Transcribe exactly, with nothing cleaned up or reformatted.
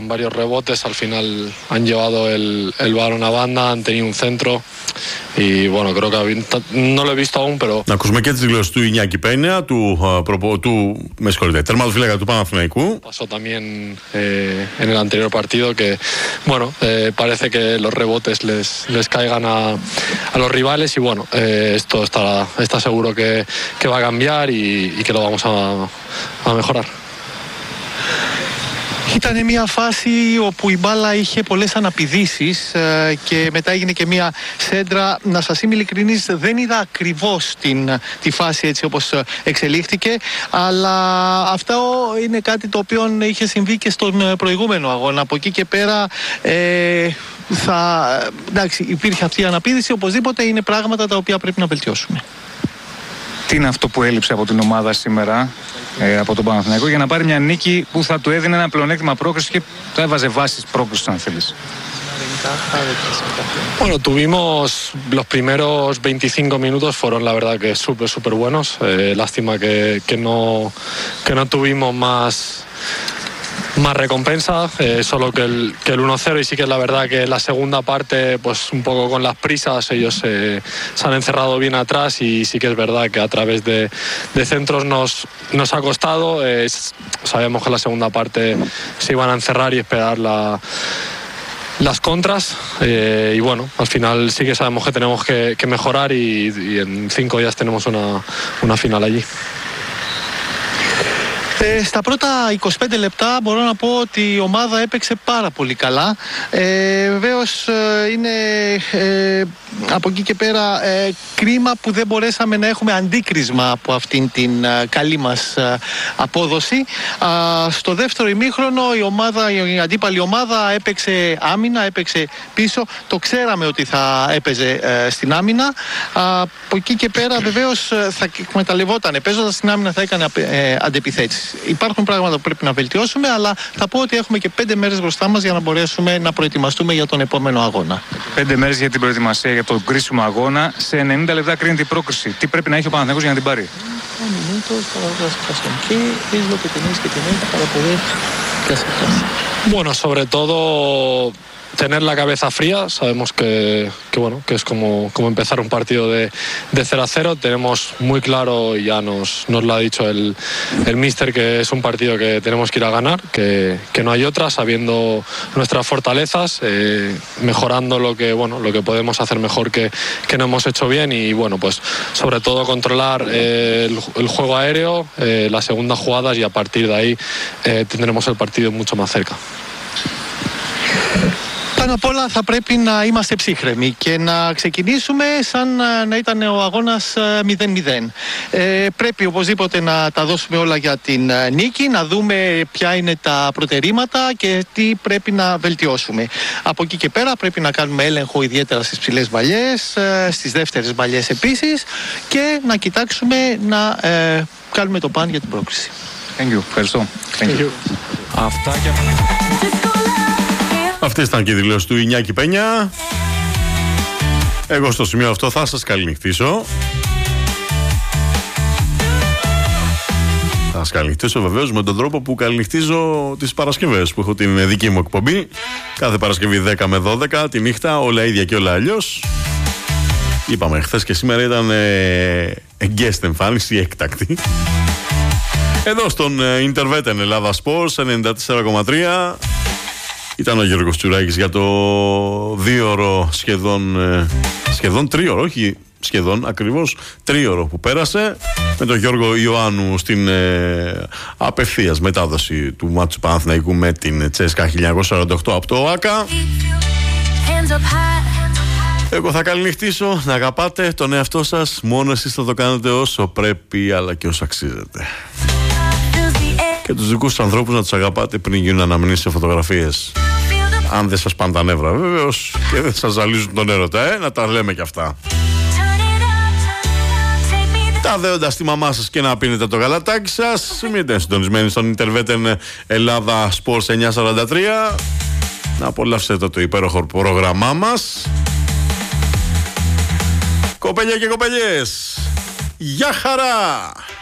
con varios rebotes, al final han llevado el, el balón a banda, han tenido un centro y bueno, creo que no lo he visto aún, pero... Να ακούσουμε και τις δηλώσεις του Ινιάκη Πένια, του, προπο, του, με συγχωρείτε, τερματοφύλακα του Παναθηναϊκού. Pasó también eh, en el anterior partido que, bueno, eh, parece que los rebotes les, les caigan a, a los rivales y bueno, eh, esto está, está seguro que, que va a cambiar y, y que lo vamos a, a mejorar. Ήταν μια φάση όπου η μπάλα είχε πολλές αναπηδήσεις και μετά έγινε και μια σέντρα. Να σας είμαι ειλικρινής, δεν είδα ακριβώς την, τη φάση έτσι όπως εξελίχθηκε, αλλά αυτό είναι κάτι το οποίο είχε συμβεί και στον προηγούμενο αγώνα. Από εκεί και πέρα ε, θα, εντάξει, υπήρχε αυτή η αναπήδηση, οπωσδήποτε είναι πράγματα τα οποία πρέπει να βελτιώσουμε. Τι είναι αυτό που έλειψε από την ομάδα σήμερα, ε, από τον Παναθηναϊκό, για να πάρει μια νίκη που θα του έδινε ένα πλεονέκτημα πρόκρισης και θα έβαζε βάσεις πρόκρισης, αν θέλεις? Bueno, tuvimos los primeros veinticinco minutos, fueron la verdad que súper, súper buenos. Eh, lástima que, que, no, que no tuvimos más... más recompensa, eh, solo que el, que el uno cero, y sí que es la verdad que la segunda parte, pues un poco con las prisas, ellos eh, se han encerrado bien atrás y sí que es verdad que a través de, de centros nos, nos ha costado. Eh, sabemos que en la segunda parte se iban a encerrar y esperar la, las contras eh, y bueno, al final sí que sabemos que tenemos que, que mejorar y, y en cinco días tenemos una, una final allí. Ε, στα πρώτα είκοσι πέντε λεπτά μπορώ να πω ότι η ομάδα έπαιξε πάρα πολύ καλά. Ε, βεβαίως ε, είναι ε, από εκεί και πέρα ε, κρίμα που δεν μπορέσαμε να έχουμε αντίκρισμα από αυτήν την ε, καλή μας ε, απόδοση. Ε, στο δεύτερο ημίχρονο η, ομάδα, η αντίπαλη ομάδα έπαιξε άμυνα, έπαιξε πίσω. Το ξέραμε ότι θα έπαιζε ε, στην άμυνα. Ε, από εκεί και πέρα βεβαίως θα εκμεταλλευόταν. Παίζοντας στην άμυνα θα έκανε ε, αντεπιθέσεις. Υπάρχουν πράγματα που πρέπει να βελτιώσουμε, αλλά θα πω ότι έχουμε και πέντε μέρες μπροστά μας για να μπορέσουμε να προετοιμαστούμε για τον επόμενο αγώνα. Πέντε μέρες για την προετοιμασία για τον κρίσιμο αγώνα. Σε ενενήντα λεπτά κρίνεται η πρόκριση. Τι πρέπει να έχει ο Παναθηναϊκός για να την πάρει? Bueno, sobre todo tener la cabeza fría. Sabemos que, que bueno, que es como, como empezar un partido de, de cero a cero. Tenemos muy claro, y ya nos, nos lo ha dicho el, el míster, que es un partido que tenemos que ir a ganar, que, que no hay otra, sabiendo nuestras fortalezas, eh, mejorando lo que, bueno, lo que podemos hacer mejor que, que no hemos hecho bien y bueno, pues sobre todo controlar eh, el, el juego aéreo, eh, las segundas jugadas, y a partir de ahí eh, tendremos el partido mucho más cerca. Πάνω απ' όλα θα πρέπει να είμαστε ψύχρεμοι και να ξεκινήσουμε σαν να ήταν ο αγώνας μηδέν μηδέν. Ε, πρέπει οπωσδήποτε να τα δώσουμε όλα για την νίκη, να δούμε ποια είναι τα προτερήματα και τι πρέπει να βελτιώσουμε. Από εκεί και πέρα πρέπει να κάνουμε έλεγχο ιδιαίτερα στις ψηλές μπαλιές, στις δεύτερες μπαλιές επίσης, και να κοιτάξουμε να ε, κάνουμε το παν για την πρόκριση. Thank you. Ευχαριστώ. Thank you. Αυτά και... Αυτές ήταν και οι δηλώσεις του Ινιάκη Πένια. Εγώ στο σημείο αυτό θα σας καληνυχτήσω. Θα σας καληνυχτήσω βεβαίως με τον τρόπο που καληνυχτίζω τις Παρασκευές, που έχω την δική μου εκπομπή. Κάθε Παρασκευή δέκα με δώδεκα τη νύχτα, όλα ίδια και όλα αλλιώς. Είπαμε χθες και σήμερα ήταν ε, guest εμφάνιση, έκτακτη. Εδώ στον Interveten Ελλάδα Sports ενενήντα τέσσερα κόμμα τρία. Ήταν ο Γιώργος Τσουράκης για το δίωρο σχεδόν, σχεδόν τρίωρο, όχι σχεδόν, ακριβώς τρίωρο που πέρασε, με τον Γιώργο Ιωάννου στην ε, απευθείας μετάδοση του μάτσου Παναθηναϊκού με την Τσέσκα χίλια εννιακόσια σαράντα οκτώ από το ΟΑΚΑ. Εγώ θα καληνυχτήσω, να αγαπάτε τον εαυτό σας, μόνο εσείς θα το κάνετε όσο πρέπει αλλά και όσο αξίζετε. Και τους δικούς τους ανθρώπους να τους αγαπάτε πριν γίνουν αναμνήσεις σε φωτογραφίες. Αν δεν σας πάνε τα νεύρα βέβαιως και δεν σας ζαλίζουν τον έρωτα, ε, να τα λέμε κι αυτά. Τα δέοντα στη μαμά σας και να πίνετε το γαλατάκι σας. Μείνετε συντονισμένοι στον Interveten Ελλάδα Sports εννιακόσια σαράντα τρία. Να απολαύσετε το υπέροχο πρόγραμμά μας. Κοπέλια και κοπελιές, γεια χαρά!